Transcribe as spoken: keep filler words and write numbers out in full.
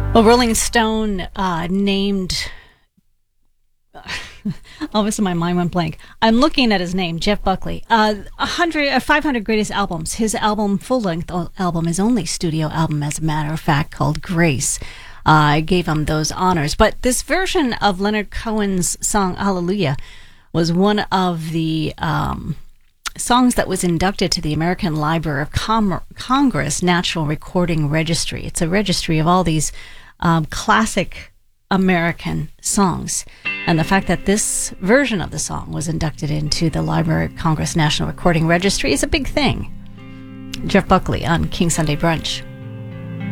Well, Rolling Stone uh, named. All of a sudden, my mind went blank. I'm looking at his name, Jeff Buckley. Uh, one hundred, uh, five hundred greatest albums. His album, full-length album, his only studio album, as a matter of fact, called Grace. Uh, I gave him those honors. But this version of Leonard Cohen's song Hallelujah was one of the um, songs that was inducted to the American Library of Com- Congress National Recording Registry. It's a registry of all these um, classic American songs. And the fact that this version of the song was inducted into the Library of Congress National Recording Registry is a big thing. Jeff Buckley on King Sunday Brunch.